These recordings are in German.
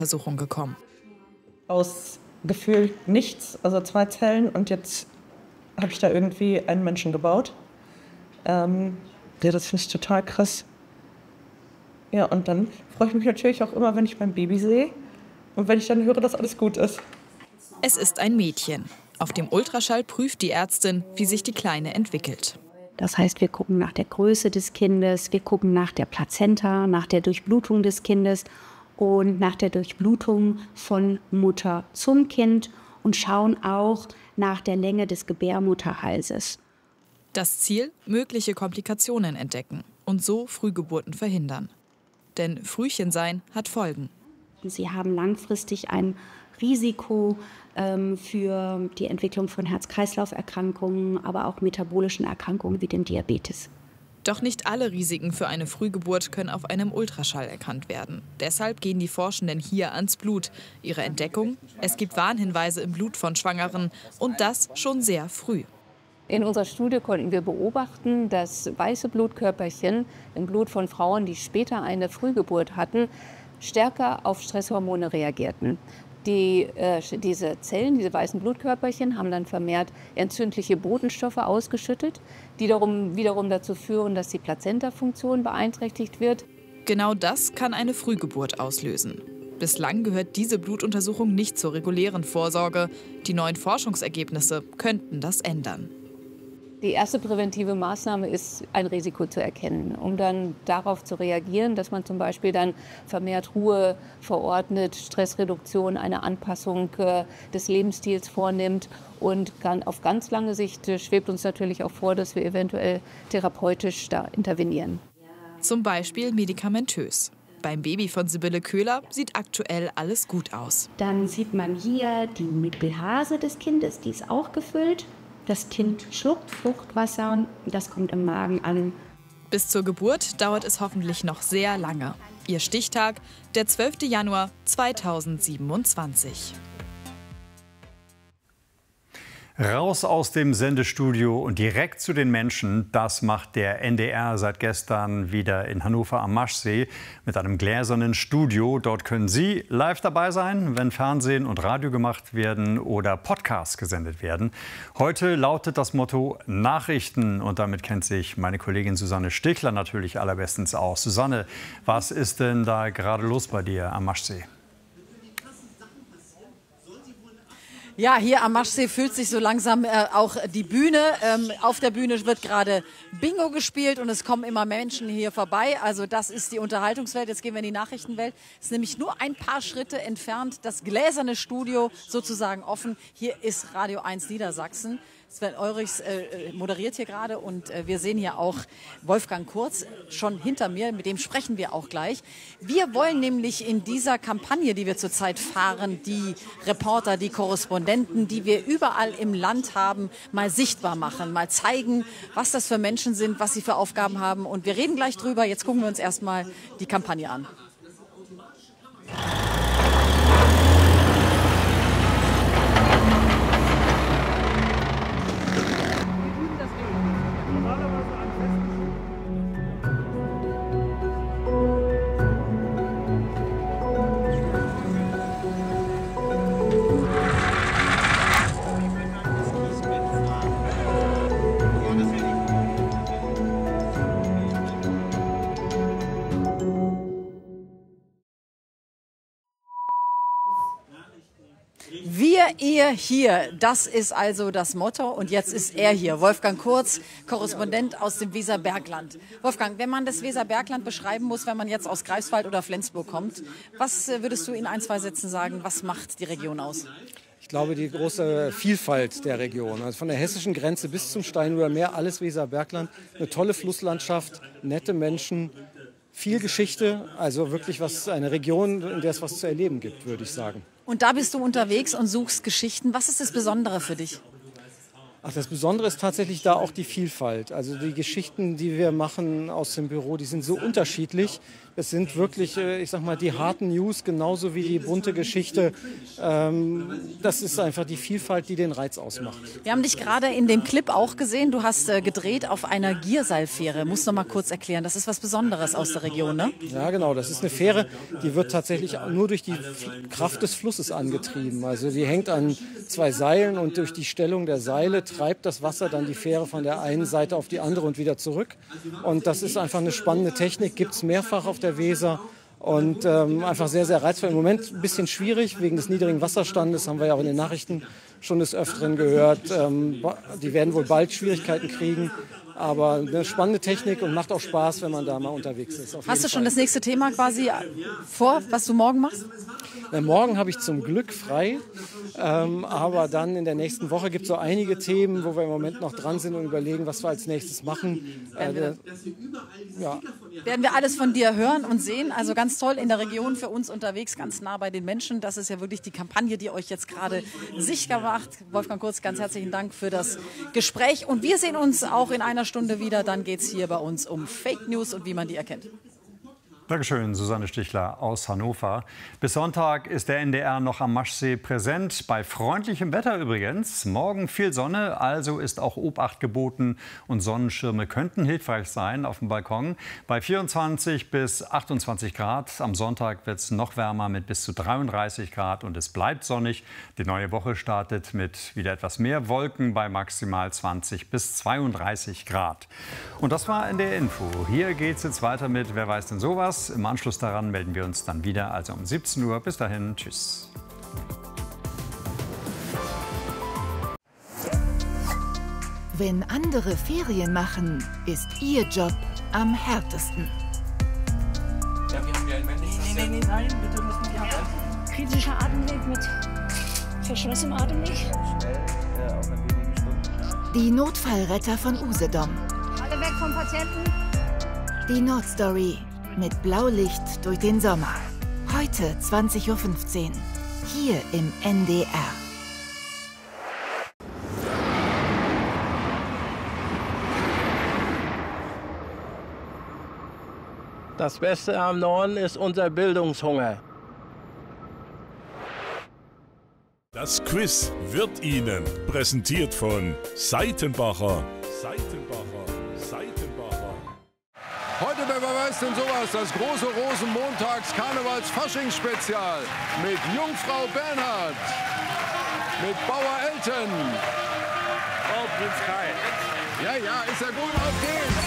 Untersuchung gekommen. Aus gefühlt nichts, also 2 Zellen, und jetzt habe ich da irgendwie einen Menschen gebaut. Ja, das finde ich total krass. Ja, und dann freue ich mich natürlich auch immer, wenn ich mein Baby sehe und wenn ich dann höre, dass alles gut ist. Es ist ein Mädchen. Auf dem Ultraschall prüft die Ärztin, wie sich die Kleine entwickelt. Das heißt, wir gucken nach der Größe des Kindes, wir gucken nach der Plazenta, nach der Durchblutung des Kindes und nach der Durchblutung von Mutter zum Kind und schauen auch nach der Länge des Gebärmutterhalses. Das Ziel: mögliche Komplikationen entdecken und so Frühgeburten verhindern. Denn Frühchensein hat Folgen. Sie haben langfristig ein Risiko für die Entwicklung von Herz-Kreislauf-Erkrankungen, aber auch metabolischen Erkrankungen wie dem Diabetes. Doch nicht alle Risiken für eine Frühgeburt können auf einem Ultraschall erkannt werden. Deshalb gehen die Forschenden hier ans Blut. Ihre Entdeckung: es gibt Warnhinweise im Blut von Schwangeren, und das schon sehr früh. In unserer Studie konnten wir beobachten, dass weiße Blutkörperchen im Blut von Frauen, die später eine Frühgeburt hatten, stärker auf Stresshormone reagierten. Diese Zellen, diese weißen Blutkörperchen, haben dann vermehrt entzündliche Botenstoffe ausgeschüttet, die wiederum dazu führen, dass die Plazentafunktion beeinträchtigt wird. Genau das kann eine Frühgeburt auslösen. Bislang gehört diese Blutuntersuchung nicht zur regulären Vorsorge. Die neuen Forschungsergebnisse könnten das ändern. Die erste präventive Maßnahme ist, ein Risiko zu erkennen, um dann darauf zu reagieren, dass man zum Beispiel dann vermehrt Ruhe verordnet, Stressreduktion, eine Anpassung des Lebensstils vornimmt. Und auf ganz lange Sicht schwebt uns natürlich auch vor, dass wir eventuell therapeutisch da intervenieren. Zum Beispiel medikamentös. Beim Baby von Sibylle Köhler sieht aktuell alles gut aus. Dann sieht man hier die Mittelhase des Kindes, die ist auch gefüllt. Das Kind schluckt Fruchtwasser, das kommt im Magen an. Bis zur Geburt dauert es hoffentlich noch sehr lange. Ihr Stichtag: der 12. Januar 2027. Raus aus dem Sendestudio und direkt zu den Menschen. Das macht der NDR seit gestern wieder in Hannover am Maschsee mit einem gläsernen Studio. Dort können Sie live dabei sein, wenn Fernsehen und Radio gemacht werden oder Podcasts gesendet werden. Heute lautet das Motto Nachrichten, und damit kennt sich meine Kollegin Susanne Stichler natürlich allerbestens aus. Susanne, was ist denn da gerade los bei dir am Maschsee? Ja, hier am Maschsee fühlt sich so langsam auch die Bühne. Auf der Bühne wird gerade Bingo gespielt und es kommen immer Menschen hier vorbei. Also das ist die Unterhaltungswelt. Jetzt gehen wir in die Nachrichtenwelt. Es ist nämlich nur ein paar Schritte entfernt, das gläserne Studio sozusagen offen. Hier ist Radio 1 Niedersachsen. Sven Eurichs moderiert hier gerade und wir sehen hier auch Wolfgang Kurz schon hinter mir, mit dem sprechen wir auch gleich. Wir wollen nämlich in dieser Kampagne, die wir zurzeit fahren, die Reporter, die Korrespondenten, die wir überall im Land haben, mal sichtbar machen, mal zeigen, was das für Menschen sind, was sie für Aufgaben haben, und wir reden gleich drüber. Jetzt gucken wir uns erstmal die Kampagne an. Wir, ihr, hier, das ist also das Motto, und jetzt ist er hier, Wolfgang Kurz, Korrespondent aus dem Weserbergland. Wolfgang, wenn man das Weserbergland beschreiben muss, wenn man jetzt aus Greifswald oder Flensburg kommt, was würdest du in ein, zwei Sätzen sagen, was macht die Region aus? Ich glaube, die große Vielfalt der Region, also von der hessischen Grenze bis zum Steinhuder Meer, alles Weserbergland, eine tolle Flusslandschaft, nette Menschen, viel Geschichte, also wirklich eine Region, in der es was zu erleben gibt, würde ich sagen. Und da bist du unterwegs und suchst Geschichten. Was ist das Besondere für dich? Ach, das Besondere ist tatsächlich da auch die Vielfalt. Also die Geschichten, die wir machen aus dem Büro, die sind so unterschiedlich. Es sind wirklich, ich sag mal, die harten News genauso wie die bunte Geschichte. Das ist einfach die Vielfalt, die den Reiz ausmacht. Wir haben dich gerade in dem Clip auch gesehen. Du hast gedreht auf einer Gierseilfähre. Musst du noch mal kurz erklären. Das ist was Besonderes aus der Region, ne? Ja, genau. Das ist eine Fähre, die wird tatsächlich nur durch die Kraft des Flusses angetrieben. Also die hängt an 2 Seilen und durch die Stellung der Seile treibt das Wasser dann die Fähre von der einen Seite auf die andere und wieder zurück. Und das ist einfach eine spannende Technik, gibt es mehrfach auf der Weser und einfach sehr, sehr reizvoll. Im Moment ein bisschen schwierig wegen des niedrigen Wasserstandes, haben wir ja auch in den Nachrichten schon des Öfteren gehört. Die werden wohl bald Schwierigkeiten kriegen. Aber eine spannende Technik und macht auch Spaß, wenn man da mal unterwegs ist. Hast du schon das nächste Thema quasi vor, was du morgen machst? Morgen habe ich zum Glück frei, aber dann in der nächsten Woche gibt es so einige Themen, wo wir im Moment noch dran sind und überlegen, was wir als nächstes machen. Werden wir alles von dir hören und sehen. Also ganz toll in der Region für uns unterwegs, ganz nah bei den Menschen. Das ist ja wirklich die Kampagne, die euch jetzt gerade sichtbar macht. Wolfgang Kurz, ganz herzlichen Dank für das Gespräch. Und wir sehen uns auch in einer Stunde wieder. Dann geht es hier bei uns um Fake News und wie man die erkennt. Dankeschön, Susanne Stichler aus Hannover. Bis Sonntag ist der NDR noch am Maschsee präsent. Bei freundlichem Wetter übrigens. Morgen viel Sonne, also ist auch Obacht geboten. Und Sonnenschirme könnten hilfreich sein auf dem Balkon. Bei 24 bis 28 Grad. Am Sonntag wird es noch wärmer mit bis zu 33 Grad. Und es bleibt sonnig. Die neue Woche startet mit wieder etwas mehr Wolken bei maximal 20 bis 32 Grad. Und das war NDR Info. Hier geht es jetzt weiter mit Wer weiß denn sowas? Im Anschluss daran melden wir uns dann wieder, also um 17 Uhr. Bis dahin, tschüss. Wenn andere Ferien machen, ist Ihr Job am härtesten. Ja, wir haben ja nein, bitte müssen wir haben. Kritischer Atemweg mit verschlossenem Atemweg. Die Notfallretter von Usedom. Alle weg vom Patienten. Die Nordstory mit Blaulicht durch den Sommer. Heute 20:15 Uhr. Hier im NDR. Das Beste am Norden ist unser Bildungshunger. Das Quiz wird Ihnen präsentiert von Seitenbacher. Heute bei Wer weiß denn sowas, das große Rosenmontags-Karnevals-Faschingsspezial mit Jungfrau Bernhard, mit Bauer Elton. Oh, Prinz Kai. Ja, ist ja gut, auf geht's.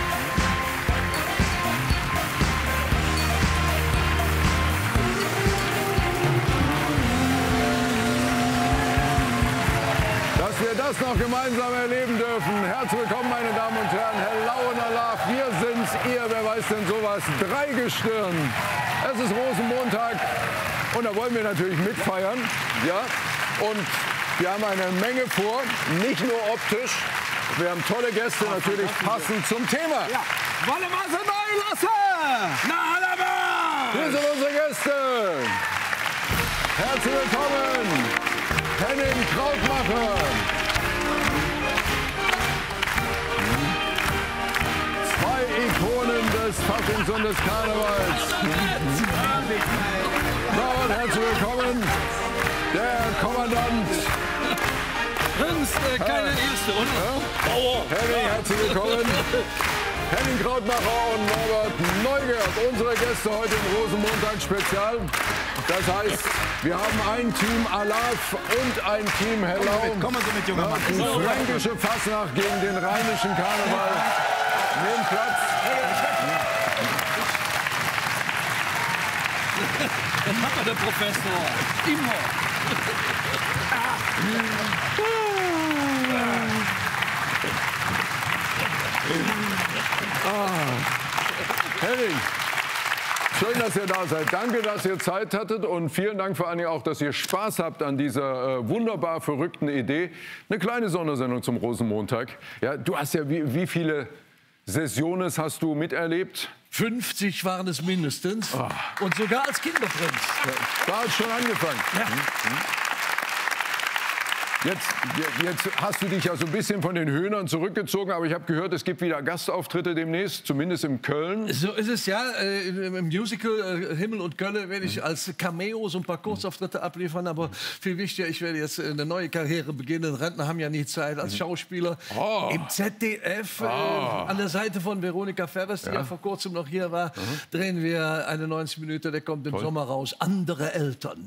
Dass wir das noch gemeinsam erleben dürfen. Herzlich willkommen, meine Damen und Herren. Hello und Alaf, wir sind's, ihr, wer weiß denn sowas, 3 Gestirn. Es ist Rosenmontag und da wollen wir natürlich mitfeiern. Ja? Und wir haben eine Menge vor, nicht nur optisch. Wir haben tolle Gäste, natürlich passend zum Thema. Ja. Waldemar Lasse! Na, Hallermann! Hier sind unsere Gäste. Herzlich willkommen. Henning Krautmacher. Zwei Ikonen des Faschings und des Karnevals. Und herzlich willkommen, der Kommandant. Prinz, keine Erste, oder? Bauer. Henning, herzlich willkommen. Henning Krautmacher und Norbert Neugert, unsere Gäste heute im Rosenmontag-Spezial. Das heißt, wir haben ein Team Alaf und ein Team Hellau. Kommen Sie mit, junger Mann. Die fränkische Fasnacht gegen den rheinischen Karneval. Nehmt Platz. Das hat doch der Professor. Immer. Henning, schön, dass ihr da seid. Danke, dass ihr Zeit hattet und vielen Dank vor allem auch, dass ihr Spaß habt an dieser wunderbar verrückten Idee. Eine kleine Sondersendung zum Rosenmontag. Ja, du hast ja, wie viele Sessiones hast du miterlebt? 50 waren es mindestens. Oh. Und sogar als Kinderprinz. Da hat es schon angefangen. Ja. Jetzt hast du dich ja so ein bisschen von den Höhnern zurückgezogen, aber ich habe gehört, es gibt wieder Gastauftritte demnächst, zumindest in Köln. So ist es ja. Im Musical Himmel und Gölle werde ich als Cameo so ein paar Kurzauftritte abliefern, aber viel wichtiger, ich werde jetzt eine neue Karriere beginnen. Rentner haben ja nie Zeit als Schauspieler. Im ZDF, an der Seite von Veronika Ferres, die ja vor kurzem noch hier war, drehen wir eine 90 Minuten, der kommt im Sommer raus. Andere Eltern.